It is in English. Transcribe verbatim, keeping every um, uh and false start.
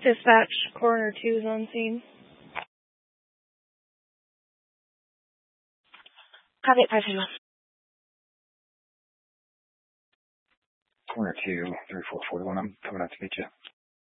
Dispatch, Coroner two is on scene. Copy it, five one. Coroner two, three four four one, I'm coming out to meet you.